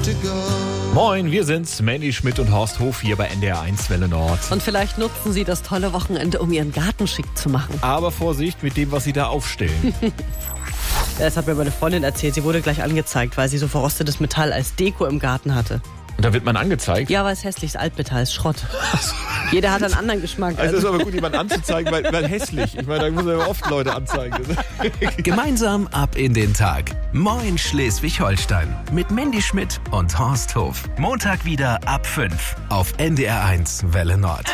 Moin, wir sind's, Mandy Schmidt und Horst Hof hier bei NDR1 Welle Nord. Und vielleicht nutzen Sie das tolle Wochenende, um Ihren Garten schick zu machen. Aber Vorsicht mit dem, was Sie da aufstellen. Das hat mir meine Freundin erzählt. Sie wurde gleich angezeigt, weil sie so verrostetes Metall als Deko im Garten hatte. Und da wird man angezeigt? Ja, weil es hässlich ist. Altmetall ist Schrott. Jeder hat einen anderen Geschmack. Also es ist aber gut, jemanden anzuzeigen, weil hässlich. Ich meine, da muss man ja oft Leute anzeigen. Gemeinsam ab in den Tag. Moin Schleswig-Holstein. Mit Mandy Schmidt und Horst Hof. Montag wieder ab 5 auf NDR1 Welle Nord.